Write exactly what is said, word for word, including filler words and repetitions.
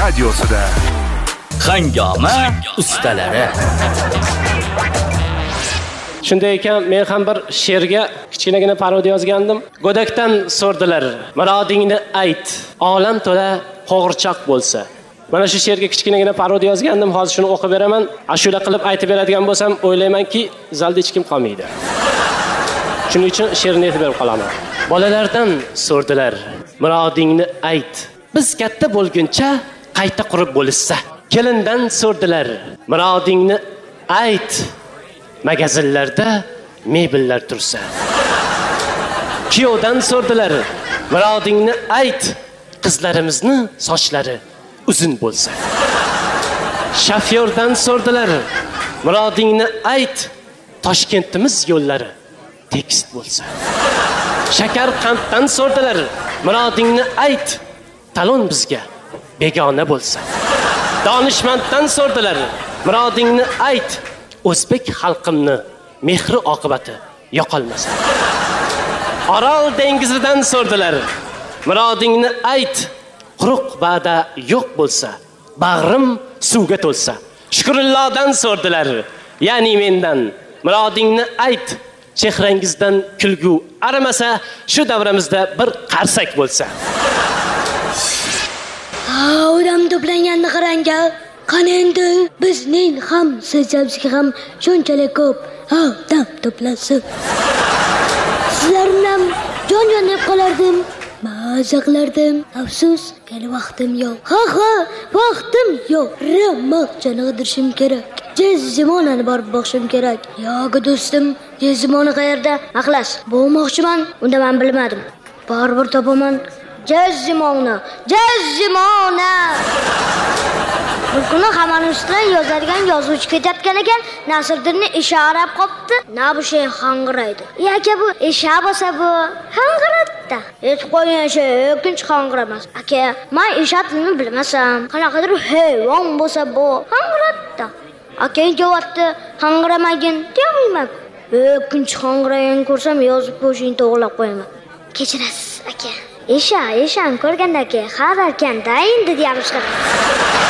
radiosida. Hangoma ustalari. Shunday ekan, men ham bir she'rga kichkinagina parodiya yozgandim. Go'dakdan so'rdilar, murodingni ayt, olam to'la qo'g'irchoq bo'lsa. Mana shu she'rga kichkinagina parodiya yozgandim, hozir shuni o'qib beraman. Ashula qilib aytib beradigan bo'lsam, o'ylaymanki, zalda hech kim qolmaydi. Shuning uchun she'rni aytib berib qolaman. Bolalardan so'rdilar, murodingni ayt. Biz katta bo'lguncha qayta qurib bo'lishsa. Kelindan so'rdilar, murodingni ayt. Magazinlarda mebellar tursa. Kuyovdan so'rdilar, murodingni ayt. Qizlarimizni sochlari uzun bo'lsa. Shofyordan so'rdilar, murodingni ayt. Toshkentimiz yo'llari tekis bo'lsa. Shakarqanddan so'rdilar, murodingni ayt. Talon bizga begona bo'lsa. Donishmanddan so'rdilar, murodingni ayt. O'zbek xalqimni mehri oqibati yo'qolmasa. Orol dengizidan so'rdilar, murodingni ayt. Quruq va'da yo'q bo'lsa, bag'rim suvga to'lsa. Shukrullohdan so'rdilar, ya'ni mendan, murodingni ayt. Chehrangizdan kulgu arimasa, shu davramizda bir qarsak bo'lsa. Ha, odam to'planganda qarang-a. Qani endi bizning ham sizlarga ham shunchalik ko'p odam to'plansin. Sizlarni ham jon-jon deb qolardim. Maza qilardim. Afsus, hali vaqtim yo'q. Ha ha, vaqtim yo'q. Ramoqchani qidirishim kerak. Jezzimonani borib boqishim kerak. Yo'q do'stim, Jezzimona qayerda? Aqlas, bo'lmoqchiman. Unda men bilmadim. Baribir topaman. Jezzimona, Jezzimona. Bir kuni hammaning ustidan yozadigan yozuvchi ketayotgan ekan, Nasriddinni ishorab qopti. Na bu shay hangiraydi. Aka bu isha bo'lsa bu hangiratda. Hech qo'ygan shay ikkinchi hangiramas. Aka, men isha tilini bilmasam, qanaqadir hayvon bo'lsa bu hangiratda. Aka javobni hangiramagin demayman. Ikkinchi hangiragan ko'rsam yozib qo'yishni to'g'rilab qo'yaman. Kechirasiz aka. Isha, ishani ko'rganda aka, har ekan, endi deyapsiz.